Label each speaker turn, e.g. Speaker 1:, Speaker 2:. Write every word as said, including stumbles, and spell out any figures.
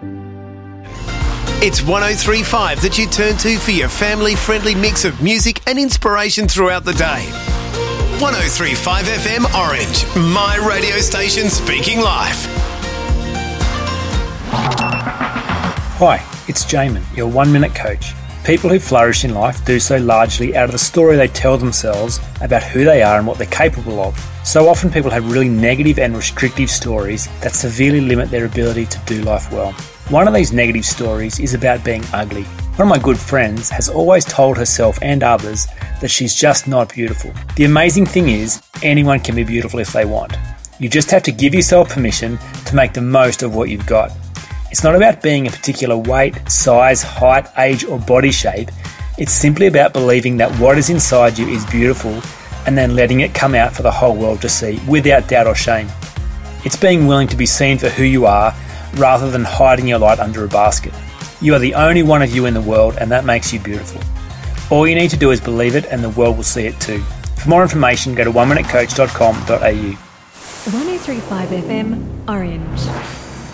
Speaker 1: It's one oh three point five that you turn to for your family-friendly mix of music and inspiration throughout the day. one oh three point five F M Orange, my radio station speaking live.
Speaker 2: Hi, it's Jamin, your one-minute coach. People who flourish in life do so largely out of the story they tell themselves about who they are and what they're capable of. So often people have really negative and restrictive stories that severely limit their ability to do life well. One of these negative stories is about being ugly. One of my good friends has always told herself and others that she's just not beautiful. The amazing thing is, anyone can be beautiful if they want. You just have to give yourself permission to make the most of what you've got. It's not about being a particular weight, size, height, age or body shape. It's simply about believing that what is inside you is beautiful and then letting it come out for the whole world to see without doubt or shame. It's being willing to be seen for who you are rather than hiding your light under a basket. You are the only one of you in the world and that makes you beautiful. All you need to do is believe it and the world will see it too. For more information, go to one minute coach dot com dot a u.
Speaker 3: one oh three point five F M Orange.